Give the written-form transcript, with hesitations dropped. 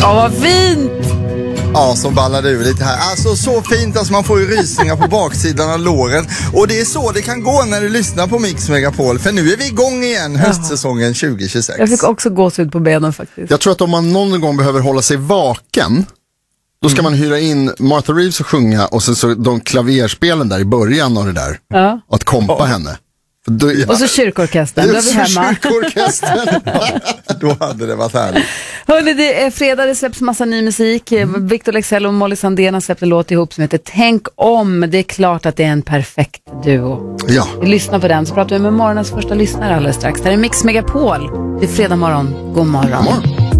vad fint! Ja, som ballade ur lite här. Alltså så fint att man får ju rysningar på baksidan av låren. Och det är så det kan gå när du lyssnar på Mix Megapol. För nu är vi igång igen, höstsäsongen 2026. Jag fick också gåshud på benen faktiskt. Jag tror att om man någon gång behöver hålla sig vaken, då ska man hyra in Martha Reeves och sjunga och sen så de klaverspelen där i början av det där. Ja. Att kompa henne. Och så kyrkorkestern, då är vi hemma. Kyrkorkestern. Då hade det varit härligt. Hörrni, det är fredag, det släpps massa ny musik. Victor Leksell och Molly Sandén har släppt en låt ihop som heter Tänk om. Det är klart att det är en perfekt duo. Ja. Vi lyssnar på den, så pratar vi med morgonens första lyssnare alldeles strax. Det här är Mix Megapol. Det är fredag morgon. God morgon. God morgon.